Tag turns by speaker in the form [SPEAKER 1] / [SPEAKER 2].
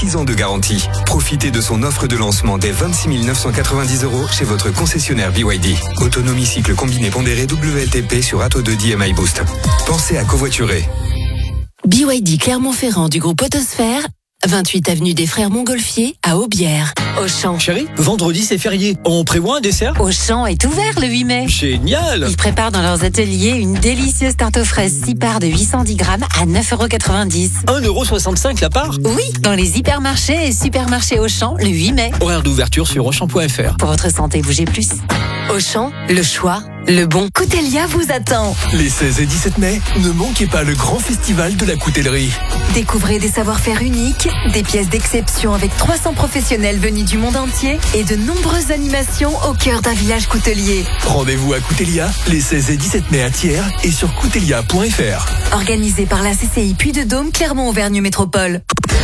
[SPEAKER 1] 6 ans de garantie. Profitez de son offre de lancement dès 26 990 € chez votre concessionnaire BYD. Autonomie cycle combiné pondéré WLTP sur Atto 2 DMI Boost. Pensez à covoiturer.
[SPEAKER 2] BYD Clermont-Ferrand du groupe Autosphère, 28 avenue des Frères Montgolfier à Aubière.
[SPEAKER 3] Auchan.
[SPEAKER 4] Chérie, vendredi c'est férié. On prévoit un dessert ?
[SPEAKER 3] Auchan est ouvert le 8 mai.
[SPEAKER 4] Génial!
[SPEAKER 3] Ils préparent dans leurs ateliers une délicieuse tarte aux fraises 6 parts de 810 grammes à 9,90 €.
[SPEAKER 4] 1,65 € la part ?
[SPEAKER 3] Oui, dans les hypermarchés et supermarchés Auchan le 8 mai.
[SPEAKER 4] Horaire d'ouverture sur Auchan.fr.
[SPEAKER 3] Pour votre santé, bougez plus. Auchan, le choix, le bon. Coutelia vous attend.
[SPEAKER 5] Les 16 et 17 mai, ne manquez pas le grand festival de la coutellerie.
[SPEAKER 6] Découvrez des savoir-faire uniques, des pièces d'exception avec 300 professionnels venus du monde entier et de nombreuses animations au cœur d'un village coutelier.
[SPEAKER 5] Rendez-vous à Coutelia les 16 et 17 mai à Thiers et sur coutelia.fr.
[SPEAKER 6] Organisé par la CCI Puy-de-Dôme Clermont-Auvergne Métropole.